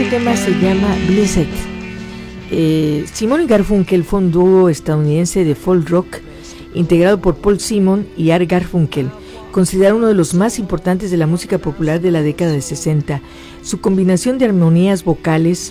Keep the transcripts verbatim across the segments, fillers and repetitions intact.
tema se llama Blessed. Eh, Simon y Garfunkel fue un dúo estadounidense de folk rock integrado por Paul Simon y Art Garfunkel, considerado uno de los más importantes de la música popular de la década de sesenta. Su combinación de armonías vocales,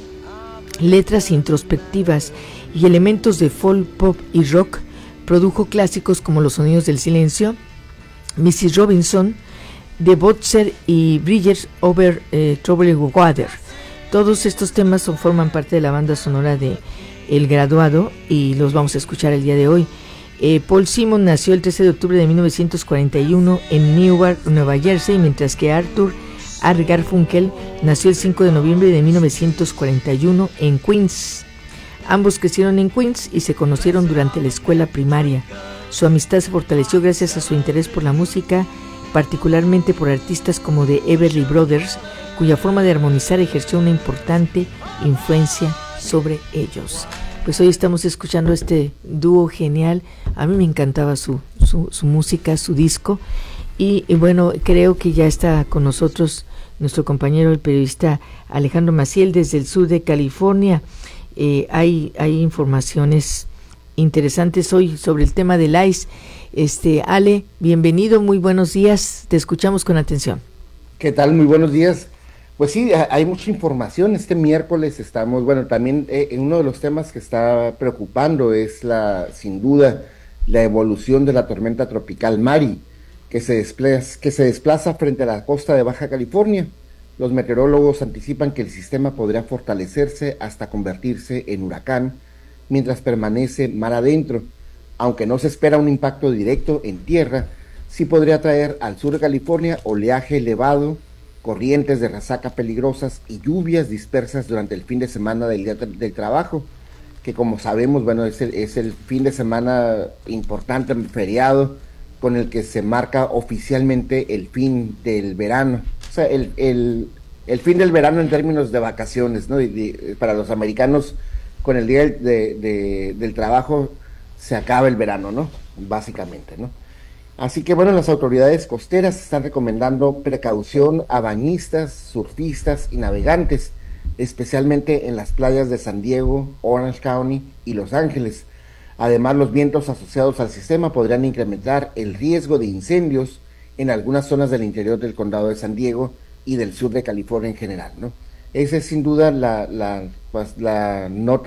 letras introspectivas y elementos de folk, pop y rock produjo clásicos como Los sonidos del silencio, missus Robinson, The Butcher y Bridges Over eh, Troubled Water. Todos estos temas son, forman parte de la banda sonora de El Graduado y los vamos a escuchar el día de hoy. Eh, Paul Simon nació el trece de octubre de mil novecientos cuarenta y uno en Newark, Nueva Jersey, mientras que Arthur Art Garfunkel nació el cinco de noviembre de mil novecientos cuarenta y uno en Queens. Ambos crecieron en Queens y se conocieron durante la escuela primaria. Su amistad se fortaleció gracias a su interés por la música, particularmente por artistas como The Everly Brothers, cuya forma de armonizar ejerció una importante influencia sobre ellos. Pues hoy estamos escuchando este dúo genial. A mí me encantaba su, su, su música, su disco. Y, y bueno, creo que ya está con nosotros nuestro compañero, el periodista Alejandro Maciel, desde el sur de California. Eh, hay, hay informaciones interesantes hoy sobre el tema del ICE. Este, Ale, bienvenido, muy buenos días, te escuchamos con atención. ¿Qué tal? Muy buenos días. Pues sí, hay mucha información. Este miércoles estamos, bueno, también eh, uno de los temas que está preocupando es la, sin duda, la evolución de la tormenta tropical Mari, que se desplaza, que se desplaza frente a la costa de Baja California. Los meteorólogos anticipan que el sistema podría fortalecerse hasta convertirse en huracán mientras permanece mar adentro. Aunque no se espera un impacto directo en tierra, sí podría traer al sur de California oleaje elevado, corrientes de resaca peligrosas y lluvias dispersas durante el fin de semana del día del trabajo, que como sabemos, bueno, es el, es el fin de semana importante, feriado, con el que se marca oficialmente el fin del verano, o sea, el, el, el fin del verano en términos de vacaciones, ¿no? Y de, para los americanos, con el día de, de, del trabajo, se acaba el verano, ¿no? Básicamente, ¿no? Así que bueno, las autoridades costeras están recomendando precaución a bañistas, surfistas y navegantes, especialmente en las playas de San Diego, Orange County y Los Ángeles. Además, los vientos asociados al sistema podrían incrementar el riesgo de incendios en algunas zonas del interior del condado de San Diego y del sur de California en general, ¿no? Esa es sin duda la, la, pues, la nota